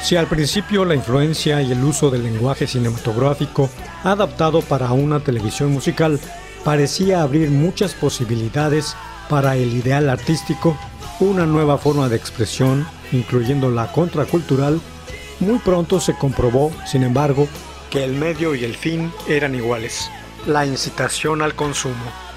Si al principio la influencia y el uso del lenguaje cinematográfico adaptado para una televisión musical parecía abrir muchas posibilidades para el ideal artístico, una nueva forma de expresión, incluyendo la contracultural, muy pronto se comprobó, sin embargo, que el medio y el fin eran iguales: la incitación al consumo.